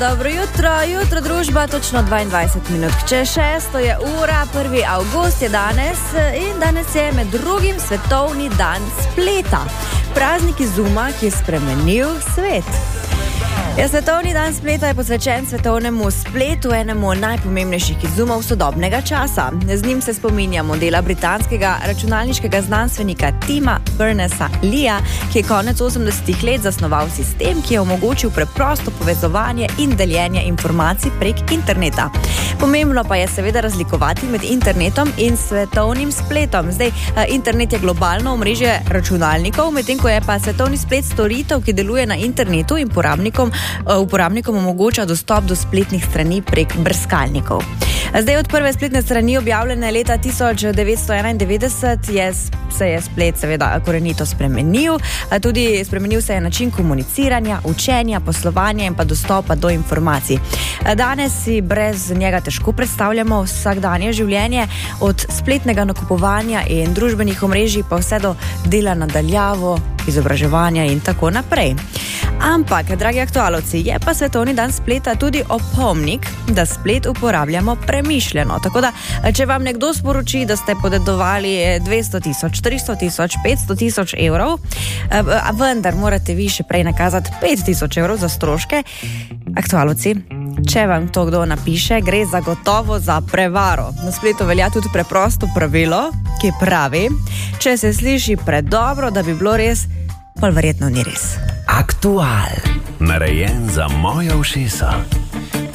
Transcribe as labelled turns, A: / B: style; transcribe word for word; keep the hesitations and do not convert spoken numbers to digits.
A: Dobro jutro, jutro družba, točno dvaindvajset minut čez šesto je ura, prvi avgust je danes in danes je med drugim svetovni dan spleta. Praznik izuma, ki je spremenil svet. Ja, svetovni dan spleta je posvečen svetovnemu spletu, enemu najpomembnejših izumov sodobnega časa. Z njim se spominjamo dela britanskega računalniškega znanstvenika Tima Berners-Leeja, ki je konec osemdesetih let zasnoval sistem, ki je omogočil preprosto povezovanje in deljenje informacij prek interneta. Pomembno pa je seveda razlikovati med internetom in svetovnim spletom. Zdaj, internet je globalno omrežje računalnikov, medtem ko je pa svetovni splet storitev, ki deluje na internetu in uporabnikom uporabnikom omogoča dostop do spletnih strani prek brskalnikov. Zdaj, od prve spletne strani objavljene leta tisoč devetsto enaindevetdeset je, se je splet seveda korenito spremenil, tudi spremenil se je način komuniciranja, učenja, poslovanja in pa dostopa do informacij. Danes si brez njega težko predstavljamo vsakdanje življenje, od spletnega nakupovanja in družbenih omrežij pa vse do dela na daljavo, izobraževanja in tako naprej. Ampak, dragi aktualovci, je pa svetovni dan spleta tudi opomnik, da splet uporabljamo premišljeno. Tako da, če vam nekdo sporoči, da ste podedovali dvesto tisoč, tristo tisoč, petsto tisoč evrov, vendar morate vi še prej nakazati pet tisoč evrov za stroške, aktualovci, če vam to kdo napiše, gre zagotovo za prevaro. Na spletu velja tudi preprosto pravilo, ki pravi, če se sliši predobro, da bi bilo res, pa verjetno ni res.
B: Aktual, narejen za moja ušesa.